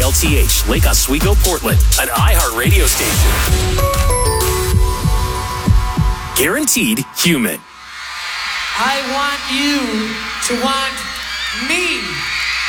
KLTH, Lake Oswego, Portland, an iHeart radio station. Guaranteed human. I want you to want me.